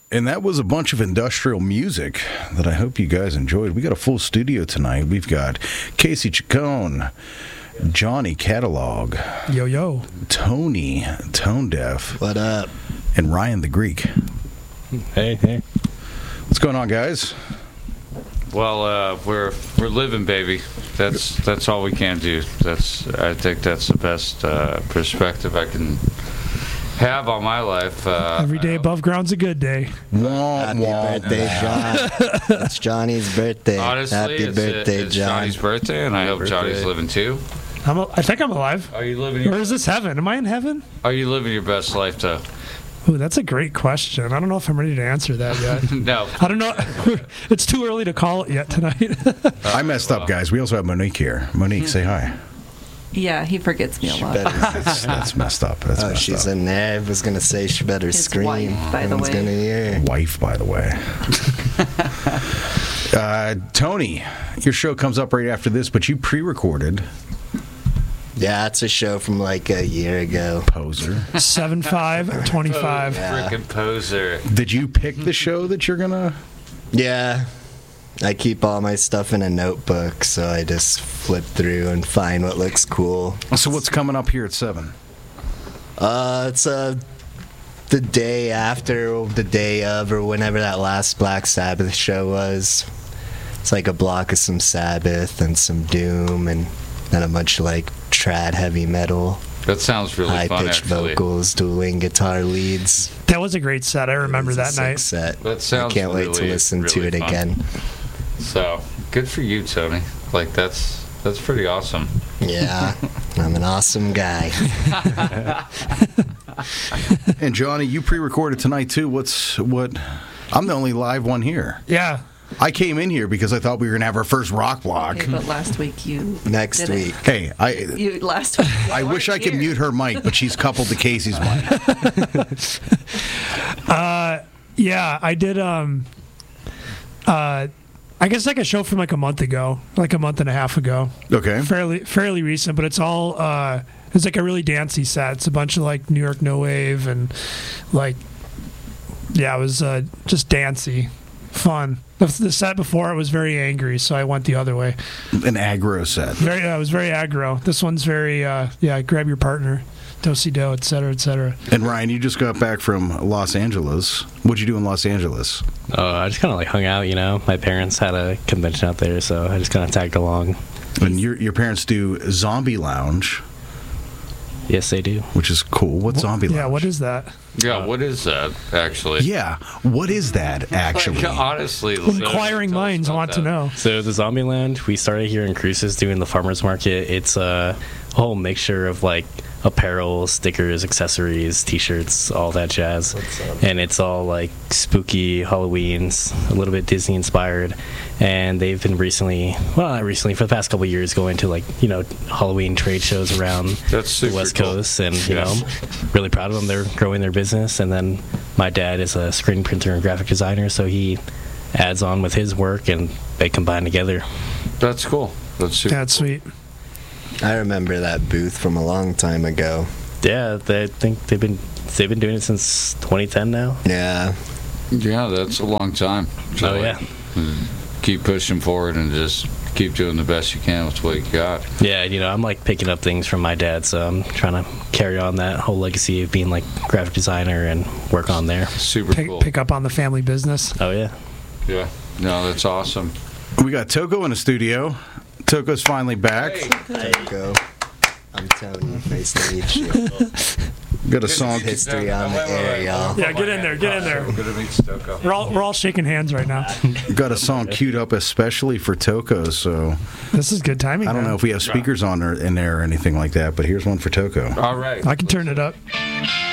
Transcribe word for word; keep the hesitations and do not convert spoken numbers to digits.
And that was a bunch of industrial music that I hope you guys enjoyed. We got a full studio tonight. We've got Casey Chacon, Johnny Catalog, Yo, yo. Tony, Tone Deaf. What up? And Ryan the Greek. Hey, hey. What's going on, guys? Well, uh, we're we're living, baby. That's that's all we can do. That's I think that's the best uh, perspective I can have on my life. Uh, Every day above ground's a good day. Wah, Happy wah, birthday, wah. John. It's Johnny's birthday. Honestly, Happy it's, birthday, it's John. Johnny's birthday, and I hope birthday. Johnny's living too. I'm a, I think I'm alive. Are you living? Or Your, is this heaven? Am I in heaven? are you living your best life, though? Ooh, that's a great question. I don't know if I'm ready to answer that yet. No. I don't know. It's too early to call it yet tonight. I messed up, guys. We also have Monique here. Monique, say hi. Yeah, he forgets me a She lot. better- That's, that's messed up. That's oh, messed she's up. in there. I was going to say she better His scream. wife, by the No one's way. going to hear. Wife, by the way. uh, Tony, your show comes up right after this, but you pre-recorded Yeah, it's a show from like a year ago. Poser. seven five twenty-five. Yeah. Freaking poser. Did you pick the show that you're gonna? Yeah. I keep all my stuff in a notebook, so I just flip through and find what looks cool. So what's coming up here at seven? Uh, it's uh, the day after, or the day of, or whenever that last Black Sabbath show was. It's like a block of some Sabbath and some Doom, and then a bunch of like trad heavy metal, That sounds really high fun, pitched actually. vocals, dueling guitar leads. That was a great set. I remember It was a that sick night. Set. That sounds I can't wait to really, listen to really it fun. again. So good for you, Tony. Like that's that's pretty awesome. Yeah, I'm an awesome guy. And Johnny, you pre-recorded tonight too. What's what? I'm the only live one here. Yeah. I came in here because I thought we were gonna have our first rock block. Okay, but last week you Next did it. week. Hey, I You last week. you I wish I weren't could here. mute her mic, but she's coupled to Casey's mic. Uh, yeah, I did. Um, uh, I guess like a show from like a month ago, like a month and a half ago. Okay. Fairly, fairly recent, but it's all. Uh, it's like a really dancey set. It's a bunch of like New York no wave and like, yeah, it was uh, just dancey, fun. The, the set before it was very angry, so I went the other way. An aggro set. Very, uh, it was very aggro. This one's very, uh, yeah, grab your partner, do-si do, et cetera, et cetera. And Ryan, you just got back from Los Angeles. What'd you do in Los Angeles? Oh, I just kind of like hung out, you know. My parents had a convention out there, so I just kind of tagged along. And your your parents do Zombie Lounge, Yes, they do. which is cool. What's Zombie Lounge? Yeah, what is that? Yeah, what is that actually? Yeah, what is that actually? Like, honestly, Inquiring tell us minds about want to that. know. So the Zombie Lounge, we started here in Cruces doing the farmers market. It's a whole mixture of like apparel, stickers, accessories, t-shirts, all that jazz. And it's all like spooky Halloweens, a little bit Disney inspired. And they've been recently, well, not recently, for the past couple of years, going to like, you know, Halloween trade shows around That's the super West cool. Coast. And, you Yeah. know, really proud of them. They're growing their business. And then my dad is a screen printer and graphic designer, so he adds on with his work and they combine together. That's cool. That's super. That's sweet. I remember that booth from a long time ago. Yeah, they I think they've been they've been doing it since twenty ten now. Yeah. Yeah, that's a long time. So, Oh yeah, keep pushing forward and just keep doing the best you can with what you got. yeah. You know, I'm like picking up things from my dad, so I'm trying to carry on that whole legacy of being like graphic designer and work on there. Super Pick, cool. pick up on the family business. Oh yeah. Yeah. No, that's awesome. We got Toko in the studio. Toko's finally back. There you go. I'm Tony. Nice to meet you. Got a song. History on the air, y'all. Yeah, get in there, get in there. Good to meet Stoko. We're all we're all shaking hands right now. Got a song queued up especially for Toko. So This is good timing. I don't man. know if we have speakers on or in there or anything like that, but here's one for Toko. All right. I can turn it up. Let's